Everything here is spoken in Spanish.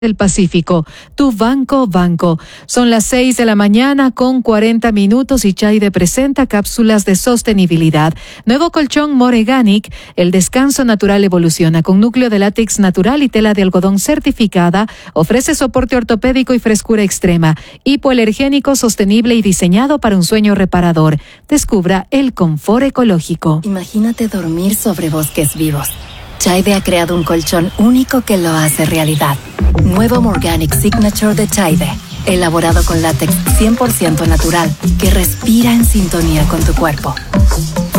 del Pacífico, tu banco. Son las 6 de la mañana con 40 minutos y Chaide presenta cápsulas de sostenibilidad. Nuevo colchón Moreganic, el descanso natural evoluciona con núcleo de látex natural y tela de algodón certificada, ofrece soporte ortopédico y frescura extrema, hipoalergénico, sostenible y diseñado para un sueño reparador. Descubra el confort ecológico. Imagínate dormir sobre bosques vivos. Chaide ha creado un colchón único que lo hace realidad. Nuevo Moreganic Signature de Chaide, elaborado con látex 100% natural, que respira en sintonía con tu cuerpo.